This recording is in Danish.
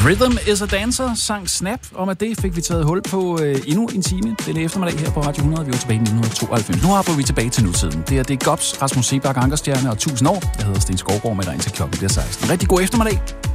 Rhythm is a Dancer sang Snap. Og med det fik vi taget hul på endnu en time denne eftermiddag her på Radio 100. Vi var tilbage i 1992. Nu hopper vi tilbage til nutiden. Det er Gops, Rasmus Seebach, Ankerstjerne og 1000 år. Jeg hedder Sten Skovgaard med dig indtil klokken bliver 16. Rigtig god eftermiddag.